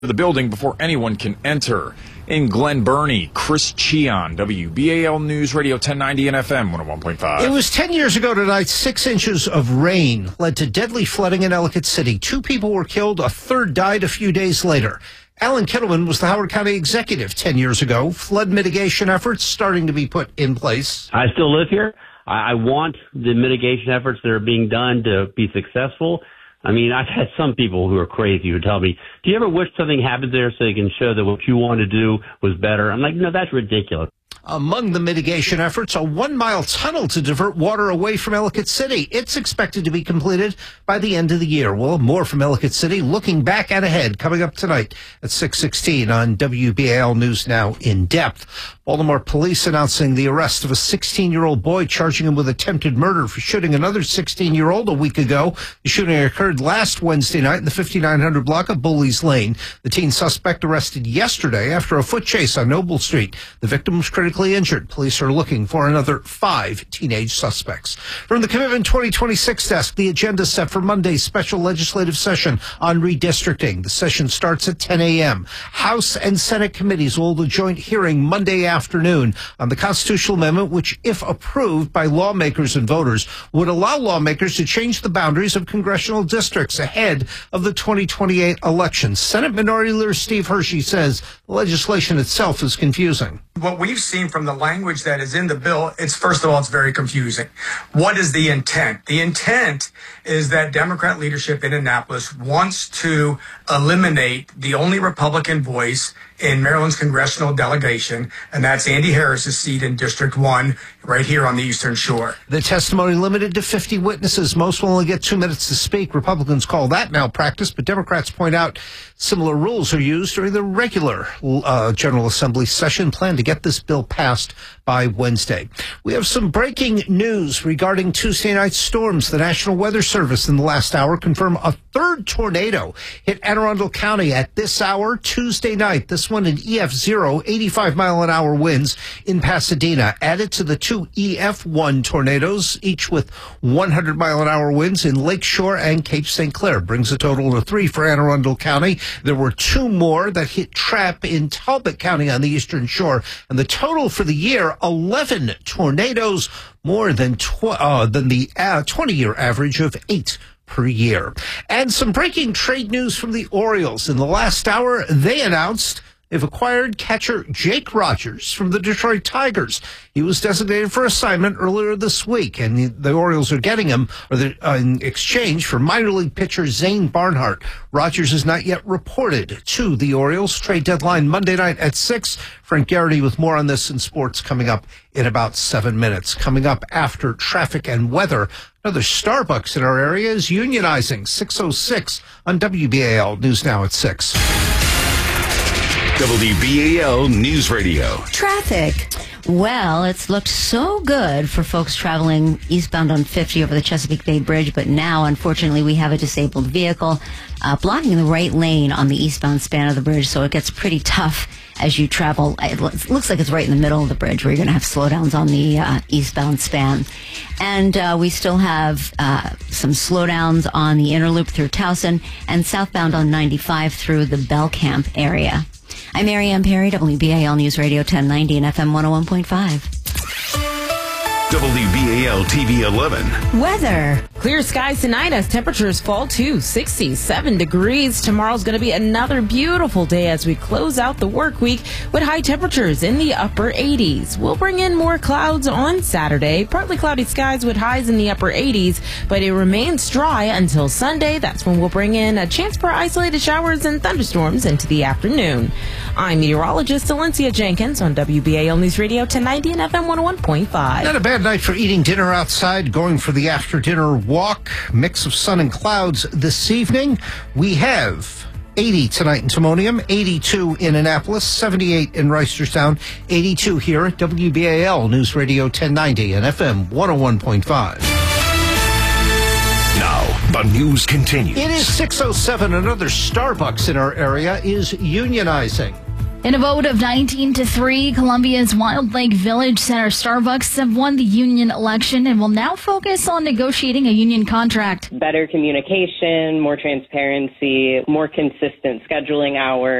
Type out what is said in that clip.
the building before anyone can enter. In Glen Burnie, Chris Cheon, WBAL News Radio 1090 and FM 101.5. It was 10 years ago tonight. 6 inches of rain led to deadly flooding in Ellicott City. 2 people were killed. A third died a few days later. Alan Kittleman was the Howard County executive 10 years ago. Flood mitigation efforts starting to be put in place. I still live here. I want the mitigation efforts that are being done to be successful. I mean, I've had some people who are crazy who tell me, do you ever wish something happened there so they can show that what you want to do was better? I'm like, no, that's ridiculous. Among the mitigation efforts, a 1-mile tunnel to divert water away from Ellicott City. It's expected to be completed by the end of the year. We'll have more from Ellicott City, looking back and ahead, coming up tonight at 6:16 on WBAL News Now in depth. Baltimore police announcing the arrest of a 16-year-old boy, charging him with attempted murder for shooting another 16-year-old a week ago. The shooting occurred last Wednesday night in the 5900 block of Bullies Lane. The teen suspect arrested yesterday after a foot chase on Noble Street. The victim was critically injured. Police are looking for another 5 teenage suspects. From the Commitment 2026 desk, the agenda set for Monday's special legislative session on redistricting. The session starts at 10 a.m. House and Senate committees will hold a joint hearing Monday afternoon on the constitutional amendment, which, if approved by lawmakers and voters, would allow lawmakers to change the boundaries of congressional districts ahead of the 2028 election. Senate Minority Leader Steve Hershey says the legislation itself is confusing. What we've seen from the language that is in the bill, first of all, it's very confusing. What is the intent? The intent is that Democrat leadership in Annapolis wants to eliminate the only Republican voice in Maryland's congressional delegation, and that's Andy Harris's seat in District 1 right here on the Eastern Shore. The testimony limited to 50 witnesses. Most will only get 2 minutes to speak. Republicans call that malpractice, but Democrats point out similar rules are used during the regular General Assembly session. Plan to get this bill passed by Wednesday. We have some breaking news regarding Tuesday night's storms. The National Weather Service in the last hour confirmed a third tornado hit Anne Arundel County at this hour Tuesday night. This one in EF0, 85-mile-an-hour winds in Pasadena, added to the 2 EF1 tornadoes, each with 100-mile-an-hour winds in Lakeshore and Cape St. Clair. Brings a total of 3 for Anne Arundel County. There were 2 more that hit Trapp in Talbot County on the Eastern Shore. And the total for the year, 11 tornadoes, more than the 20-year average of 8 per year. And some breaking trade news from the Orioles. In the last hour, they announced they've acquired catcher Jake Rogers from the Detroit Tigers. He was designated for assignment earlier this week, and the Orioles are getting him in exchange for minor league pitcher Zane Barnhart. Rogers is not yet reported to the Orioles. Trade deadline Monday night at 6. Frank Garrity with more on this in sports coming up in about 7 minutes. Coming up after traffic and weather, another Starbucks in our area is unionizing. 6:06 on WBAL News Now at 6. WBAL News Radio. Traffic. Well, it's looked so good for folks traveling eastbound on 50 over the Chesapeake Bay Bridge, but now, unfortunately, we have a disabled vehicle blocking the right lane on the eastbound span of the bridge, so it gets pretty tough as you travel. It looks like it's right in the middle of the bridge where you're going to have slowdowns on the eastbound span. And we still have some slowdowns on the inner loop through Towson and southbound on 95 through the Bell Camp area. I'm Mary Ann Perry, WBAL News Radio 1090 and FM 101.5. WBAL TV 11. Weather. Clear skies tonight as temperatures fall to 67 degrees. Tomorrow's going to be another beautiful day as we close out the work week with high temperatures in the upper 80s. We'll bring in more clouds on Saturday. Partly cloudy skies with highs in the upper 80s, but it remains dry until Sunday. That's when we'll bring in a chance for isolated showers and thunderstorms into the afternoon. I'm meteorologist Valencia Jenkins on WBAL News Radio 1090 and FM 101.5. Not a bad night for eating dinner outside, going for the after-dinner walk. Mix of sun and clouds this evening. We have 80 tonight in Timonium, 82 in Annapolis, 78 in Reisterstown, 82 here at WBAL News Radio 1090 and FM 101.5. Now, the news continues. It is 6:07. Another Starbucks in our area is unionizing. In a vote of 19-3, Columbia's Wild Lake Village Center Starbucks have won the union election and will now focus on negotiating a union contract. Better communication, more transparency, more consistent scheduling hours.